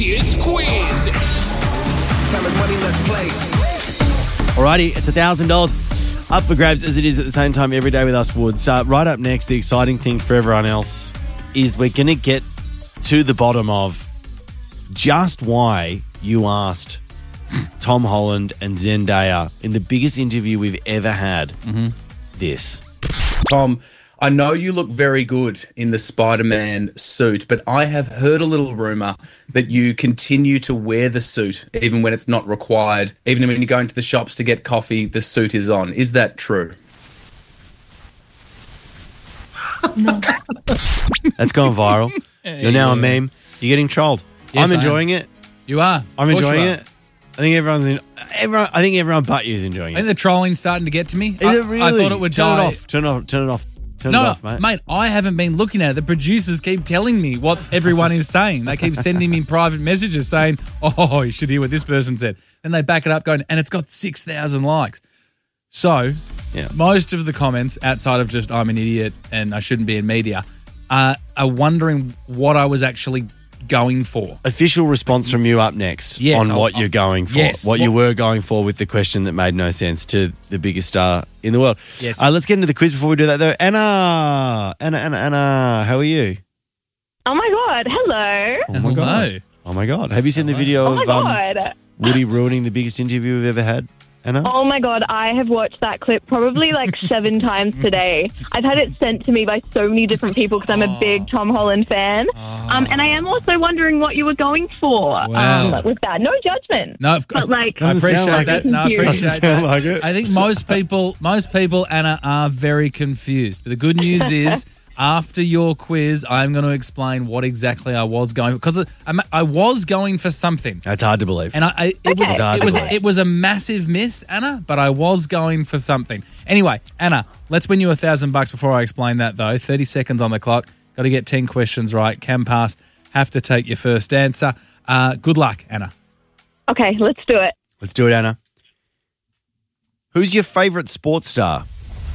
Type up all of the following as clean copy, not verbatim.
easiest quiz. Time is money, let's play. Alrighty, it's $1,000 up for grabs as it is at the same time every day with us, Woods. Right up next, the exciting thing for everyone else is we're going to get to the bottom of just why you asked Tom Holland and Zendaya in the biggest interview we've ever had this. Tom, I know you look very good in the Spider-Man suit, but I have heard a little rumor that you continue to wear the suit even when it's not required. Even when you go into the shops to get coffee, the suit is on. Is that true? No. That's gone viral. You're now a meme. You're getting trolled. Yes, I'm enjoying it. You are. I'm Of course enjoying you are. it. I think everyone but you is enjoying I think it. the trolling's starting to get to me. Is it really? I thought it would Turn die. it off. Turn it off, mate. I haven't been looking at it. The producers keep telling me what everyone is saying. They keep sending me private messages saying, oh, you should hear what this person said. Then they back it up going, and it's got 6,000 likes. So most of the comments outside of just I'm an idiot and I shouldn't be in media are wondering what I was actually going for. Official response from you up next on what you're going for. Yes. What you were going for with the question that made no sense to the biggest star in the world. Yes. Let's get into the quiz before we do that, though. Anna, how are you? Oh, my God. Hello. Oh, my God. Oh, my God. Have you seen the video Oh, my of God. Woody ruining the biggest interview we've ever had, Anna? Oh, my God. I have watched that clip probably like 7 times today. I've had it sent to me by so many different people because I'm a big Tom Holland fan. And I am also wondering what you were going for with that. No judgment. No, but like, I appreciate sound like that. it. No, I appreciate Doesn't that. sound like it. I think most people, Anna, are very confused. But the good news is, after your quiz, I'm going to explain what exactly I was going for. Because I was going for something. That's hard to believe. And it was a massive miss, Anna, but I was going for something. Anyway, Anna, let's win you $1,000 before I explain that, though. 30 seconds on the clock. Got to get 10 questions right. Can pass. Have to take your first answer. Good luck, Anna. okay, let's do it. Let's do it, Anna. Who's your favourite sports star?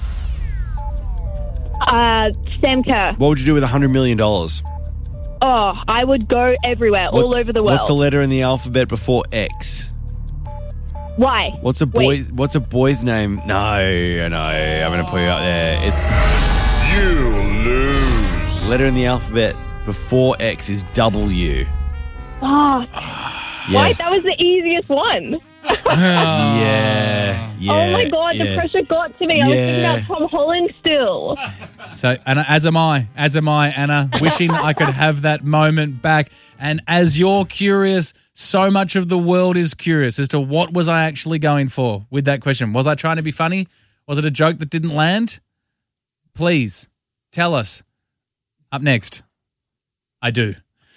Sam Kerr. What would you do with $100 million? Oh, I would go everywhere, all over the world. What's the letter in the alphabet before X? Why? What's a boy's name? No, I'm going to put you up there. It's You lose. letter in the alphabet before X is W. Oh, Yes. why? That was the easiest one. Yeah. Oh my God, the pressure got to me. I was thinking Yeah. about Tom Holland still. So, Anna, as am I, Anna, wishing I could have that moment back. And as you're curious, so much of the world is curious as to what was I actually going for with that question. Was I trying to be funny? Was it a joke that didn't land? Please, tell us. Up next, I do.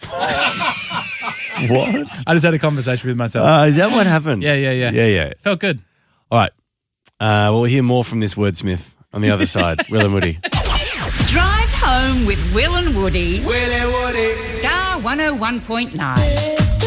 What? I just had a conversation with myself. Is that what happened? Yeah. Felt good. All right. We'll hear more from this wordsmith on the other side. Will and Woody. Drive home with Will and Woody. Will and Woody. Star 101.9.